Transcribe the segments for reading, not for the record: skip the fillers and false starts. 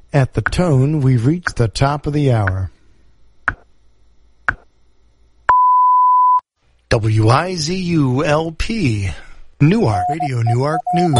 At the tone, we've reached the top of the hour. WIZU-LP, Newark, Radio Newark News.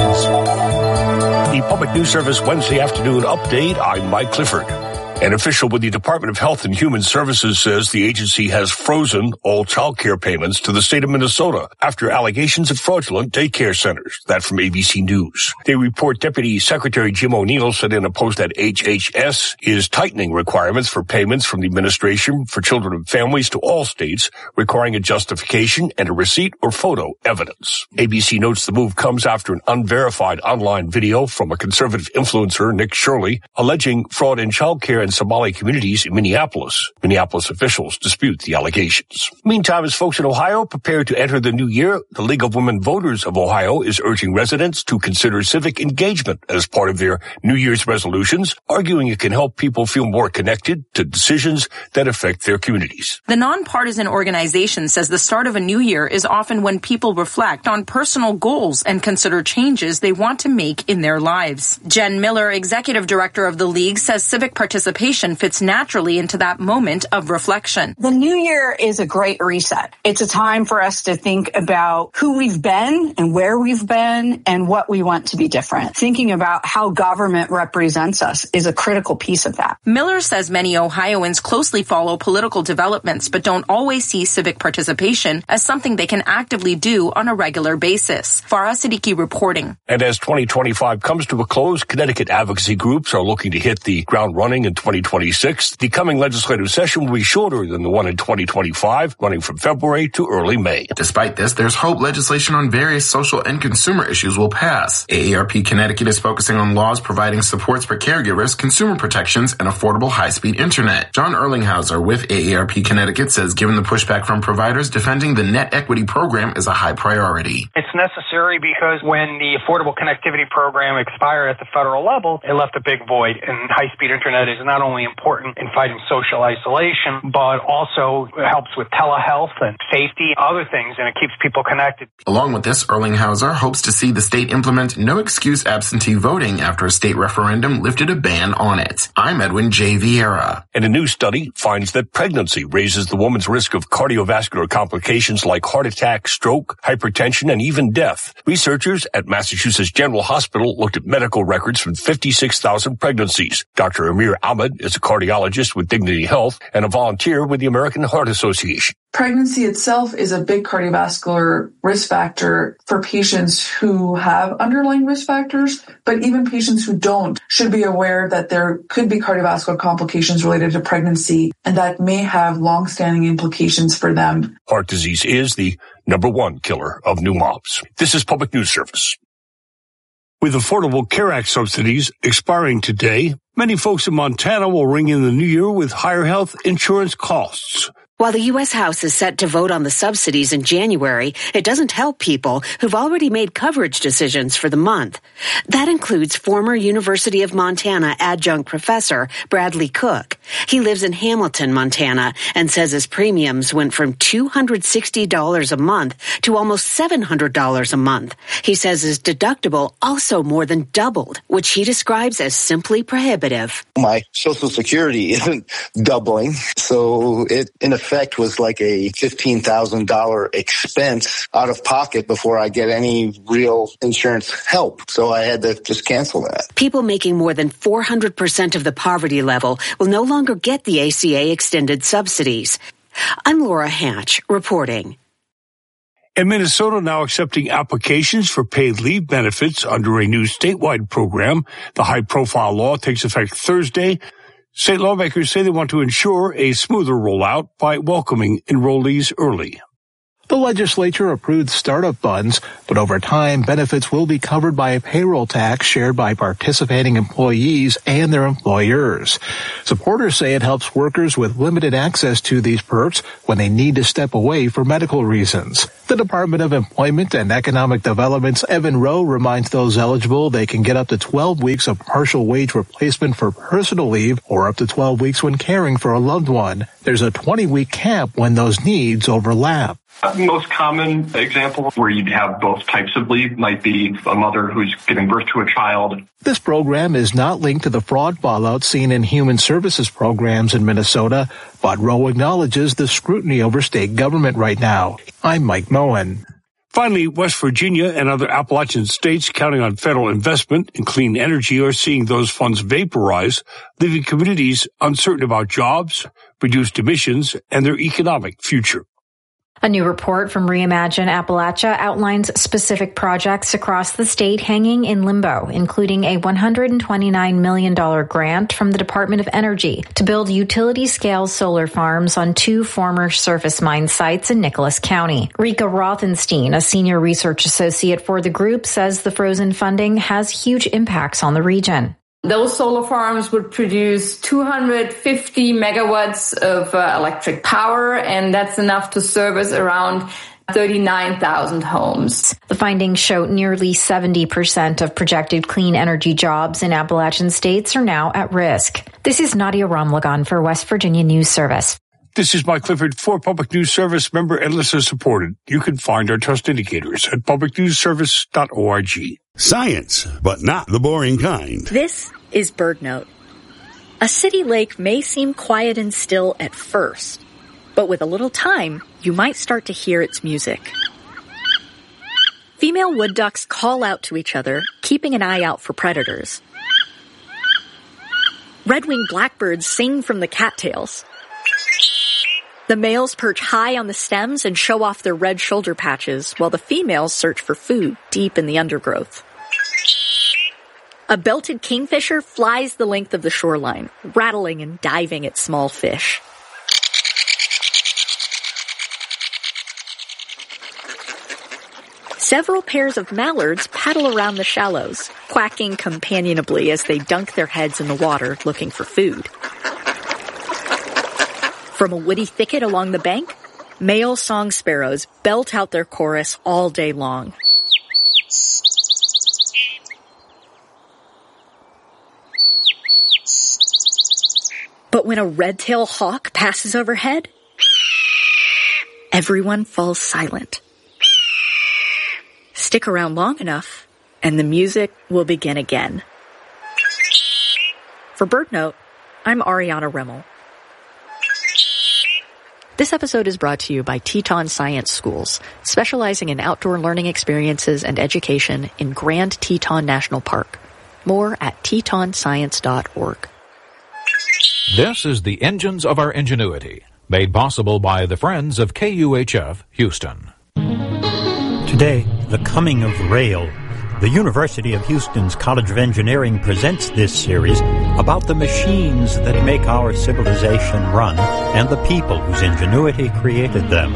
The Public News Service Wednesday afternoon update. I'm Mike Clifford. An official with the Department of Health and Human Services says the agency has frozen all child care payments to the state of Minnesota after allegations of fraudulent daycare centers. That from ABC News. They report Deputy Secretary Jim O'Neill said in a post that HHS is tightening requirements for payments from the Administration for Children and Families to all states, requiring a justification and a receipt or photo evidence. ABC notes the move comes after an unverified online video from a conservative influencer, Nick Shirley, alleging fraud in child care in Somali communities in Minneapolis. Minneapolis officials dispute the allegations. Meantime, as folks in Ohio prepare to enter the new year, the League of Women Voters of Ohio is urging residents to consider civic engagement as part of their New Year's resolutions, arguing it can help people feel more connected to decisions that affect their communities. The nonpartisan organization says the start of a new year is often when people reflect on personal goals and consider changes they want to make in their lives. Jen Miller, executive director of the League, says civic participation fits naturally into that moment of reflection. The new year is a great reset. It's a time for us to think about who we've been and where we've been and what we want to be different. Thinking about how government represents us is a critical piece of that. Miller says many Ohioans closely follow political developments but don't always see civic participation as something they can actively do on a regular basis. Farah Siddiqui reporting. And as 2025 comes to a close, Connecticut advocacy groups are looking to hit the ground running in 2026. The coming legislative session will be shorter than the one in 2025, running from February to early May. Despite this, there's hope legislation on various social and consumer issues will pass. AARP Connecticut is focusing on laws providing supports for caregivers, consumer protections, and affordable high-speed internet. John Erlinghauser with AARP Connecticut says given the pushback from providers, defending the net equity program is a high priority. It's necessary because when the Affordable Connectivity Program expired at the federal level, it left a big void, and high-speed internet is not only important in fighting social isolation, but also helps with telehealth and safety, other things, and it keeps people connected. Along with this, Erlinghauser hopes to see the state implement no-excuse absentee voting after a state referendum lifted a ban on it. I'm Edwin J. Vieira. And a new study finds that pregnancy raises the woman's risk of cardiovascular complications like heart attack, stroke, hypertension, and even death. Researchers at Massachusetts General Hospital looked at medical records from 56,000 pregnancies. Dr. Amir Ahmed is a cardiologist with Dignity Health and a volunteer with the American Heart Association. Pregnancy itself is a big cardiovascular risk factor for patients who have underlying risk factors, but even patients who don't should be aware that there could be cardiovascular complications related to pregnancy, and that may have long-standing implications for them. Heart disease is the #1 killer of new moms. This is Public News Service. With Affordable Care Act subsidies expiring today, many folks in Montana will ring in the new year with higher health insurance costs. While the U.S. House is set to vote on the subsidies in January, it doesn't help people who've already made coverage decisions for the month. That includes former University of Montana adjunct professor Bradley Cook. He lives in Hamilton, Montana, and says his premiums went from $260 a month to almost $700 a month. He says his deductible also more than doubled, which he describes as simply prohibitive. My Social Security isn't doubling, so it, in effect, was like a $15,000 expense out of pocket before I get any real insurance help. So I had to just cancel that. People making more than 400% of the poverty level will no longer get the ACA extended subsidies. I'm Laura Hatch reporting. And Minnesota now accepting applications for paid leave benefits under a new statewide program. The high-profile law takes effect Thursday. State lawmakers say they want to ensure a smoother rollout by welcoming enrollees early. The legislature approved startup funds, but over time, benefits will be covered by a payroll tax shared by participating employees and their employers. Supporters say it helps workers with limited access to these perks when they need to step away for medical reasons. The Department of Employment and Economic Development's Evan Rowe reminds those eligible they can get up to 12 weeks of partial wage replacement for personal leave or up to 12 weeks when caring for a loved one. There's a 20-week cap when those needs overlap. The most common example where you'd have both types of leave might be a mother who's giving birth to a child. This program is not linked to the fraud fallout seen in human services programs in Minnesota, but Rowe acknowledges the scrutiny over state government right now. I'm Mike Moen. Finally, West Virginia and other Appalachian states counting on federal investment in clean energy are seeing those funds vaporize, leaving communities uncertain about jobs, reduced emissions, and their economic future. A new report from Reimagine Appalachia outlines specific projects across the state hanging in limbo, including a $129 million grant from the Department of Energy to build utility-scale solar farms on 2 former surface mine sites in Nicholas County. Rika Rothenstein, a senior research associate for the group, says the frozen funding has huge impacts on the region. Those solar farms would produce 250 megawatts of electric power, and that's enough to service around 39,000 homes. The findings show nearly 70% of projected clean energy jobs in Appalachian states are now at risk. This is Nadia Ramlagan for West Virginia News Service. This is Mike Clifford for Public News Service, member and listener supported. You can find our trust indicators at publicnewsservice.org. Science, but not the boring kind. This is BirdNote. A city lake may seem quiet and still at first, but with a little time, you might start to hear its music. Female wood ducks call out to each other, keeping an eye out for predators. Red-winged blackbirds sing from the cattails. The males perch high on the stems and show off their red shoulder patches, while the females search for food deep in the undergrowth. A belted kingfisher flies the length of the shoreline, rattling and diving at small fish. Several pairs of mallards paddle around the shallows, quacking companionably as they dunk their heads in the water looking for food. From a woody thicket along the bank, male song sparrows belt out their chorus all day long. But when a red-tailed hawk passes overhead, everyone falls silent. Stick around long enough, and the music will begin again. For BirdNote, I'm Ariana Remmel. This episode is brought to you by Teton Science Schools, specializing in outdoor learning experiences and education in Grand Teton National Park. More at tetonscience.org. This is the Engines of Our Ingenuity, made possible by the Friends of KUHF Houston. Today, the coming of rail. The University of Houston's College of Engineering presents this series about the machines that make our civilization run and the people whose ingenuity created them.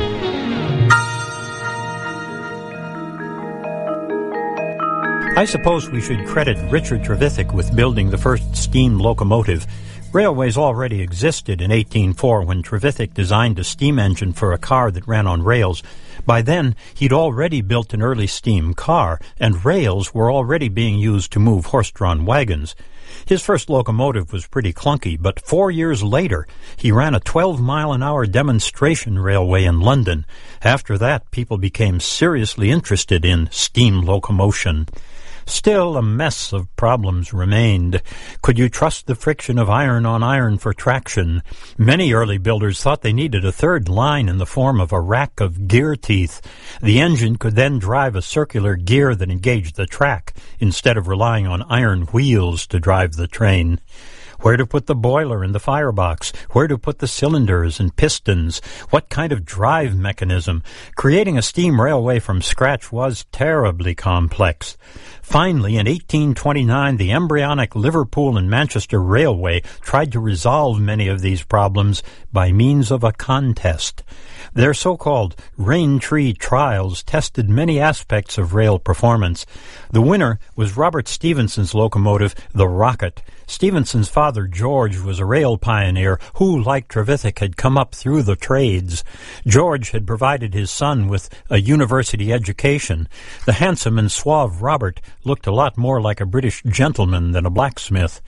I suppose we should credit Richard Trevithick with building the first steam locomotive. Railways already existed in 1804 when Trevithick designed a steam engine for a car that ran on rails. By then, he'd already built an early steam car, and rails were already being used to move horse-drawn wagons. His first locomotive was pretty clunky, but 4 years later, he ran a 12-mile-an-hour demonstration railway in London. After that, people became seriously interested in steam locomotion. Still, a mess of problems remained. Could you trust the friction of iron on iron for traction? Many early builders thought they needed a third line in the form of a rack of gear teeth. The engine could then drive a circular gear that engaged the track, instead of relying on iron wheels to drive the train. Where to put the boiler and the firebox? Where to put the cylinders and pistons? What kind of drive mechanism? Creating a steam railway from scratch was terribly complex. Finally, in 1829, the embryonic Liverpool and Manchester Railway tried to resolve many of these problems by means of a contest. Their so-called Raintree trials tested many aspects of rail performance. The winner was Robert Stephenson's locomotive, the Rocket. Stephenson's father, George, was a rail pioneer who, like Trevithick, had come up through the trades. George had provided his son with a university education. The handsome and suave Robert looked a lot more like a British gentleman than a blacksmith.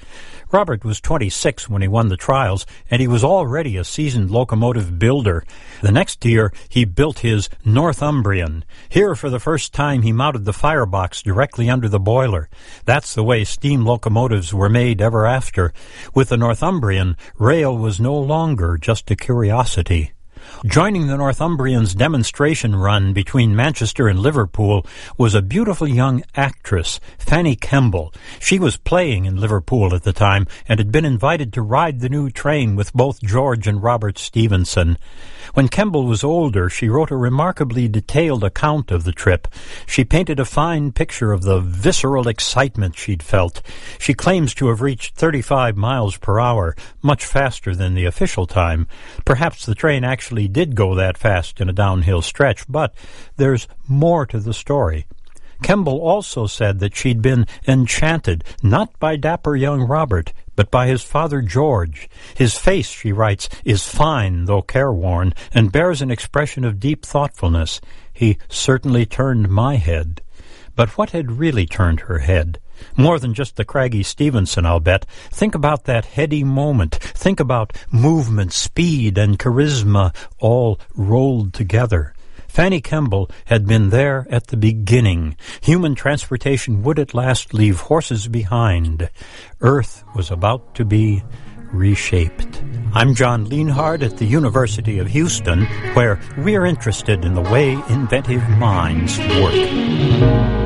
Robert was 26 when he won the trials, and he was already a seasoned locomotive builder. The next year, he built his Northumbrian. Here, for the first time, he mounted the firebox directly under the boiler. That's the way steam locomotives were made ever after. With the Northumbrian, rail was no longer just a curiosity. Joining the Northumbrian's demonstration run between Manchester and Liverpool was a beautiful young actress, Fanny Kemble. She was playing in Liverpool at the time and had been invited to ride the new train with both George and Robert Stephenson. When Kemble was older, she wrote a remarkably detailed account of the trip. She painted a fine picture of the visceral excitement she'd felt. She claims to have reached 35 miles per hour, much faster than the official time. Perhaps the train actually did go that fast in a downhill stretch, but there's more to the story. Kemble also said that she'd been enchanted, not by dapper young Robert, but by his father George. His face, she writes, is fine, though careworn, and bears an expression of deep thoughtfulness. He certainly turned my head. But what had really turned her head? More than just the craggy Stephenson, I'll bet. Think about that heady moment. Think about movement, speed, and charisma all rolled together. Fanny Kemble had been there at the beginning. Human transportation would at last leave horses behind. Earth was about to be reshaped. I'm John Lienhard at the University of Houston, where we're interested in the way inventive minds work.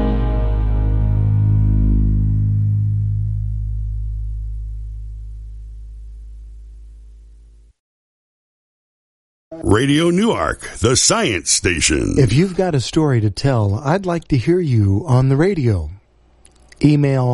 Radio Newark, the science station. If you've got a story to tell, I'd like to hear you on the radio. Email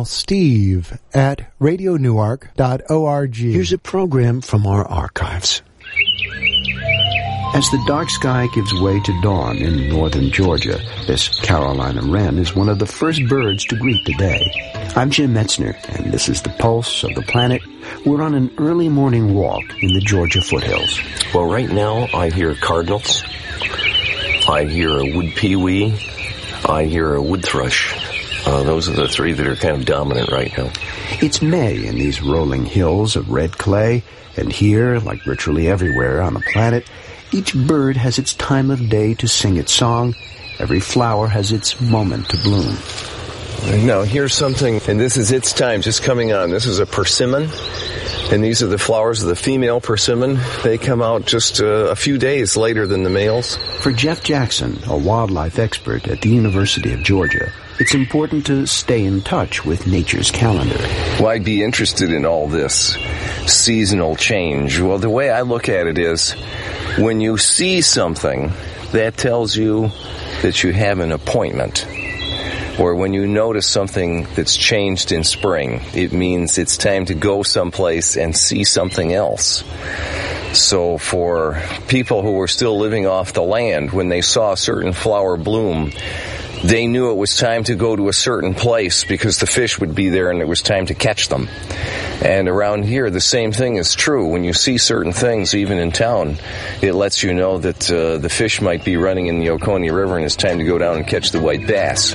steve@radionewark.org. Here's a program from our archives. As the dark sky gives way to dawn in northern Georgia, this Carolina wren is one of the first birds to greet the day. I'm Jim Metzner, and this is the Pulse of the Planet. We're on an early morning walk in the Georgia foothills. Well, right now I hear cardinals, I hear a wood pewee, I hear a wood thrush. Those are the three that are kind of dominant right now. It's May in these rolling hills of red clay, and here, like virtually everywhere on the planet, each bird has its time of day to sing its song. Every flower has its moment to bloom. Now, here's something, and this is its time just coming on. This is a persimmon, and these are the flowers of the female persimmon. They come out just a few days later than the males. For Jeff Jackson, a wildlife expert at the University of Georgia, it's important to stay in touch with nature's calendar. Well, I'd be interested in all this seasonal change. Well, the way I look at it is, when you see something, that tells you that you have an appointment. Or when you notice something that's changed in spring, it means it's time to go someplace and see something else. So for people who were still living off the land, when they saw a certain flower bloom, they knew it was time to go to a certain place because the fish would be there and it was time to catch them. And around here, the same thing is true. When you see certain things, even in town, it lets you know that the fish might be running in the Oconee River and it's time to go down and catch the white bass.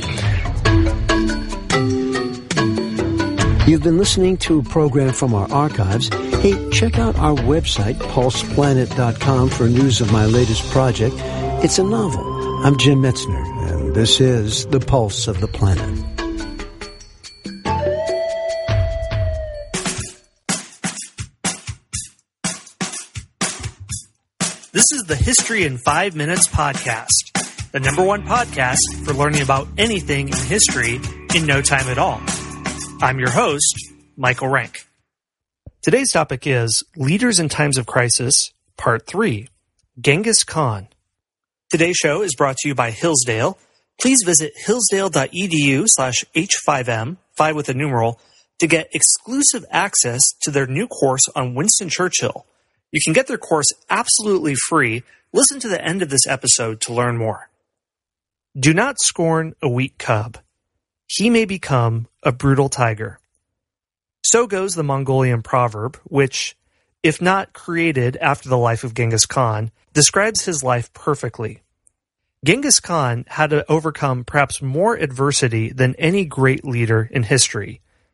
You've been listening to a program from our archives. Hey, check out our website, pulseplanet.com, for news of my latest project. It's a novel. I'm Jim Metzner, and this is The Pulse of the Planet. This is the History in 5 Minutes podcast, the #1 podcast for learning about anything in history in no time at all. I'm your host, Michael Rank. Today's topic is Leaders in Times of Crisis, Part 3, Genghis Khan. Today's show is brought to you by Hillsdale. Please visit hillsdale.edu/H5M, 5 with a numeral, to get exclusive access to their new course on Winston Churchill. You can get their course absolutely free. Listen to the end of this episode to learn more. Do not scorn a weak cub. He may become a brutal tiger. So goes the Mongolian proverb, which, if not created after the life of Genghis Khan, describes his life perfectly. Genghis Khan had to overcome perhaps more adversity than any great leader in history.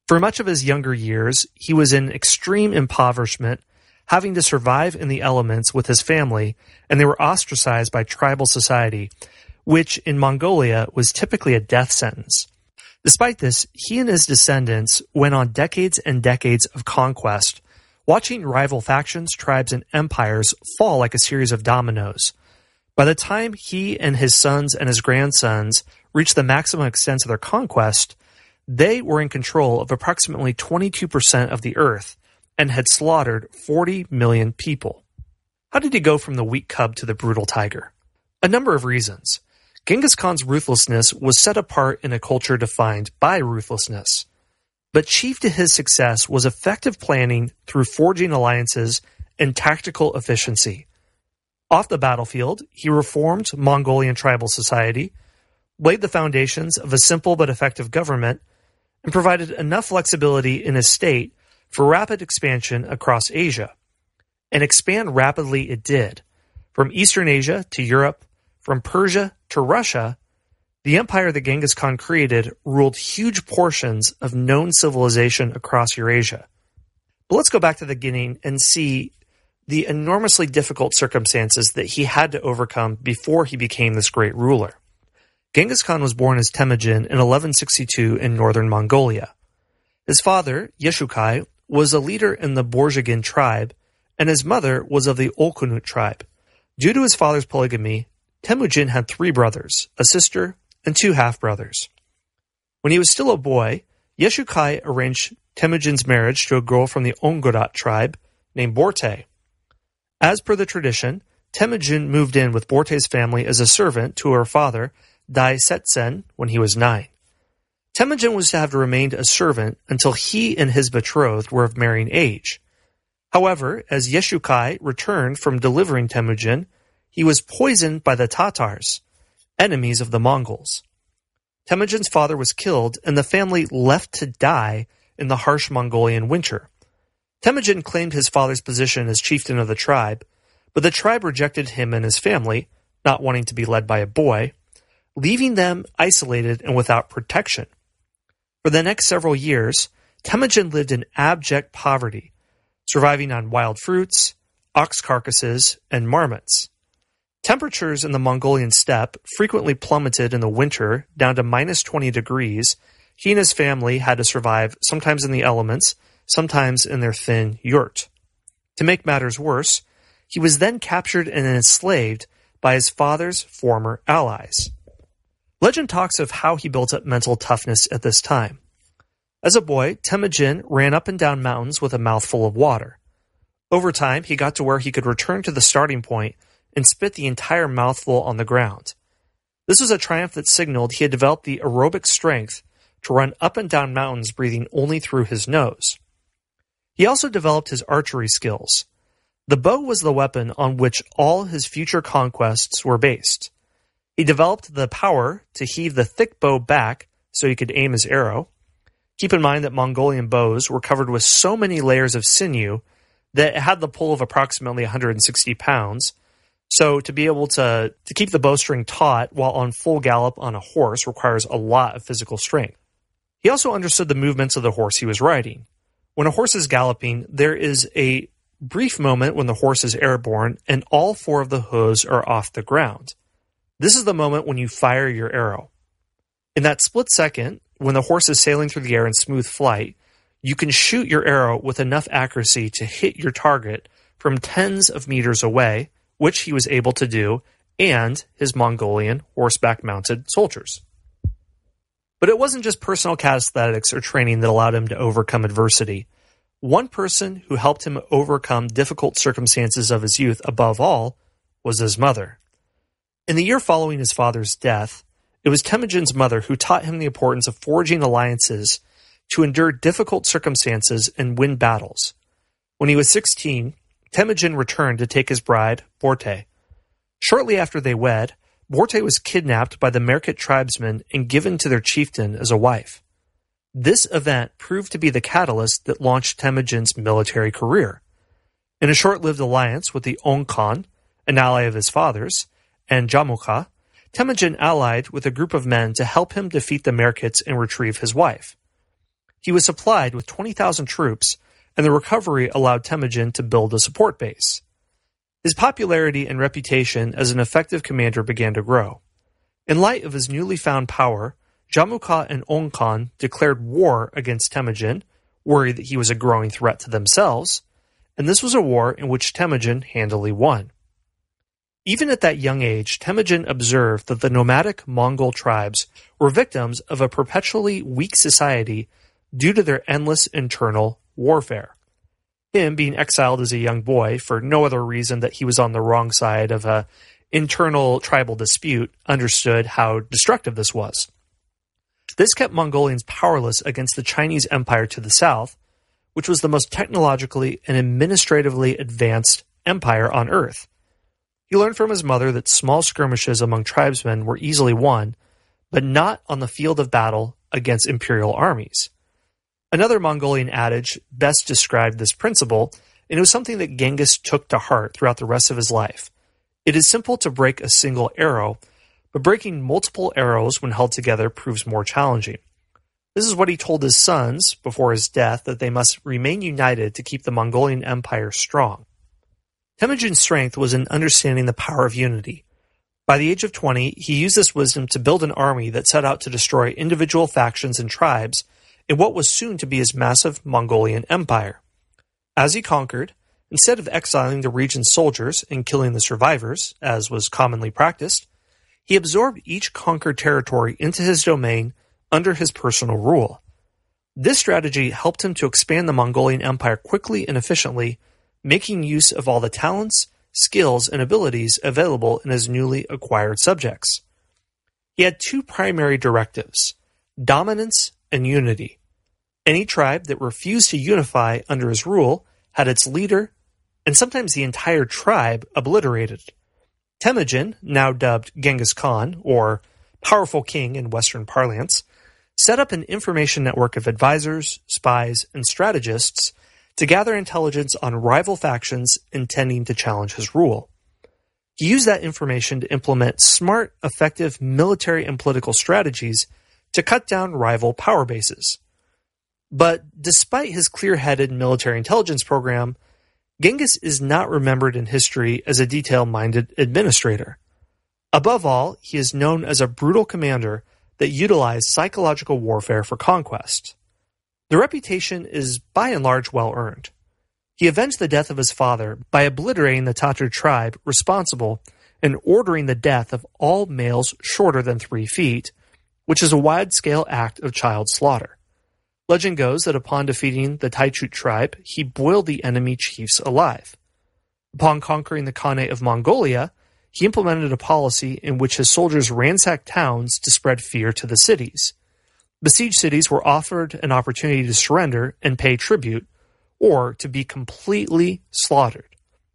For much of his younger years, he was in extreme impoverishment, having to survive in the elements with his family, and they were ostracized by tribal society, which in Mongolia was typically a death sentence. Despite this, he and his descendants went on decades and decades of conquest, watching rival factions, tribes, and empires fall like a series of dominoes. By the time he and his sons and his grandsons reached the maximum extent of their conquest, they were in control of approximately 22% of the earth and had slaughtered 40 million people. How did he go from the weak cub to the brutal tiger? A number of reasons. Genghis Khan's ruthlessness was set apart in a culture defined by ruthlessness. But chief to his success was effective planning through forging alliances and tactical efficiency. Off the battlefield, he reformed Mongolian tribal society, laid the foundations of a simple but effective government, and provided enough flexibility in his state for rapid expansion across Asia. And expand rapidly it did. From Eastern Asia to Europe, from Persia to Russia, the empire that Genghis Khan created ruled huge portions of known civilization across Eurasia. But let's go back to the beginning and see the enormously difficult circumstances that he had to overcome before he became this great ruler. Genghis Khan was born as Temujin in 1162 in northern Mongolia. His father, Yeshukai, was a leader in the Borjigin tribe, and his mother was of the Olkhunut tribe. Due to his father's polygamy, Temujin had 3 brothers, a sister, and 2 half-brothers. When he was still a boy, Yeshukai arranged Temujin's marriage to a girl from the Ongodat tribe named Borte. As per the tradition, Temujin moved in with Borte's family as a servant to her father, Dai Setsen, when he was 9. Temujin was to have remained a servant until he and his betrothed were of marrying age. However, as Yeshukai returned from delivering Temujin, he was poisoned by the Tatars, enemies of the Mongols. Temujin's father was killed, and the family left to die in the harsh Mongolian winter. Temujin claimed his father's position as chieftain of the tribe, but the tribe rejected him and his family, not wanting to be led by a boy, leaving them isolated and without protection. For the next several years, Temujin lived in abject poverty, surviving on wild fruits, ox carcasses, and marmots. Temperatures in the Mongolian steppe frequently plummeted in the winter down to minus 20 degrees. He and his family had to survive sometimes in the elements, sometimes in their thin yurt. To make matters worse, he was then captured and enslaved by his father's former allies. Legend talks of how he built up mental toughness at this time. As a boy, Temujin ran up and down mountains with a mouthful of water. Over time, he got to where he could return to the starting point and spit the entire mouthful on the ground. This was a triumph that signaled he had developed the aerobic strength to run up and down mountains breathing only through his nose. He also developed his archery skills. The bow was the weapon on which all his future conquests were based. He developed the power to heave the thick bow back so he could aim his arrow. Keep in mind that Mongolian bows were covered with so many layers of sinew that it had the pull of approximately 160 pounds. So to be able to keep the bowstring taut while on full gallop on a horse requires a lot of physical strength. He also understood the movements of the horse he was riding. When a horse is galloping, there is a brief moment when the horse is airborne and all 4 of the hooves are off the ground. This is the moment when you fire your arrow. In that split second, when the horse is sailing through the air in smooth flight, you can shoot your arrow with enough accuracy to hit your target from tens of meters away, which he was able to do, and his Mongolian horseback-mounted soldiers. But it wasn't just personal calisthenics or training that allowed him to overcome adversity. One person who helped him overcome difficult circumstances of his youth above all was his mother. In the year following his father's death, it was Temujin's mother who taught him the importance of forging alliances to endure difficult circumstances and win battles. When he was 16, Temujin returned to take his bride, Borte. Shortly after they wed, Borte was kidnapped by the Merkit tribesmen and given to their chieftain as a wife. This event proved to be the catalyst that launched Temujin's military career. In a short-lived alliance with the Ong Khan, an ally of his father's, and Jamukha, Temujin allied with a group of men to help him defeat the Merkits and retrieve his wife. He was supplied with 20,000 troops, and the recovery allowed Temujin to build a support base. His popularity and reputation as an effective commander began to grow. In light of his newly found power, Jamukha and Ongkan declared war against Temujin, worried that he was a growing threat to themselves, and this was a war in which Temujin handily won. Even at that young age, Temujin observed that the nomadic Mongol tribes were victims of a perpetually weak society due to their endless internal warfare. Him being exiled as a young boy for no other reason that he was on the wrong side of an internal tribal dispute understood how destructive this was. This kept Mongolians powerless against the Chinese Empire to the south, which was the most technologically and administratively advanced empire on Earth. He learned from his mother that small skirmishes among tribesmen were easily won, but not on the field of battle against imperial armies. Another Mongolian adage best described this principle, and it was something that Genghis took to heart throughout the rest of his life. It is simple to break a single arrow, but breaking multiple arrows when held together proves more challenging. This is what he told his sons before his death, that they must remain united to keep the Mongolian Empire strong. Temujin's strength was in understanding the power of unity. By the age of 20, he used this wisdom to build an army that set out to destroy individual factions and tribes in what was soon to be his massive Mongolian Empire. As he conquered, instead of exiling the region's soldiers and killing the survivors, as was commonly practiced, he absorbed each conquered territory into his domain under his personal rule. This strategy helped him to expand the Mongolian Empire quickly and efficiently, making use of all the talents, skills, and abilities available in his newly acquired subjects. He had two primary directives: dominance and unity. Any tribe that refused to unify under his rule had its leader, and sometimes the entire tribe, obliterated. Temujin, now dubbed Genghis Khan, or Powerful King in Western parlance, set up an information network of advisors, spies, and strategists to gather intelligence on rival factions intending to challenge his rule. He used that information to implement smart, effective military and political strategies to cut down rival power bases. But despite his clear-headed military intelligence program, Genghis is not remembered in history as a detail-minded administrator. Above all, he is known as a brutal commander that utilized psychological warfare for conquest. The reputation is by and large well-earned. He avenged the death of his father by obliterating the Tatar tribe responsible and ordering the death of all males shorter than 3 feet, which is a wide-scale act of child slaughter. Legend goes that upon defeating the Taichut tribe, he boiled the enemy chiefs alive. Upon conquering the Khanate of Mongolia, he implemented a policy in which his soldiers ransacked towns to spread fear to the cities. Besieged cities were offered an opportunity to surrender and pay tribute, or to be completely slaughtered.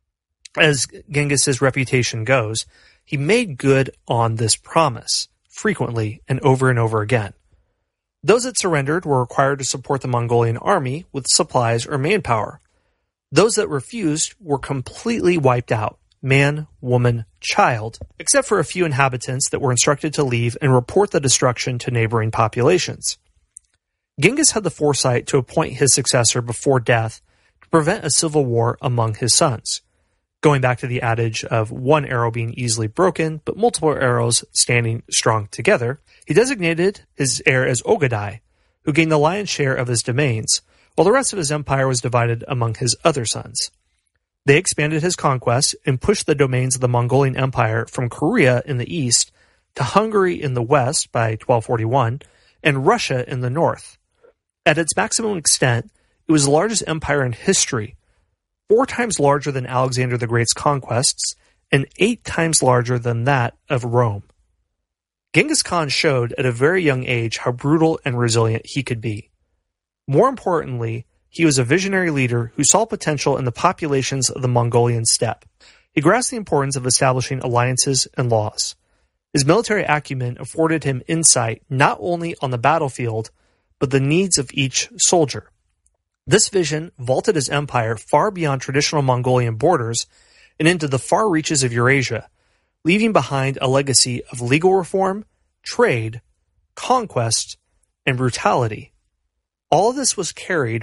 As Genghis's reputation goes, he made good on this promise, frequently and over again. Those that surrendered were required to support the Mongolian army with supplies or manpower. Those that refused were completely wiped out, man, woman, child, except for a few inhabitants that were instructed to leave and report the destruction to neighboring populations. Genghis had the foresight to appoint his successor before death to prevent a civil war among his sons. Going back to the adage of one arrow being easily broken, but multiple arrows standing strong together, he designated his heir as Ogadai, who gained the lion's share of his domains, while the rest of his empire was divided among his other sons. They expanded his conquest and pushed the domains of the Mongolian Empire from Korea in the east to Hungary in the west by 1241 and Russia in the north. At its maximum extent, it was the largest empire in history, 4 times larger than Alexander the Great's conquests and 8 times larger than that of Rome. Genghis Khan showed at a very young age how brutal and resilient he could be. More importantly, he was a visionary leader who saw potential in the populations of the Mongolian steppe. He grasped the importance of establishing alliances and laws. His military acumen afforded him insight not only on the battlefield, but the needs of each soldier. This vision vaulted his empire far beyond traditional Mongolian borders and into the far reaches of Eurasia, leaving behind a legacy of legal reform, trade, conquest, and brutality. All of this was carried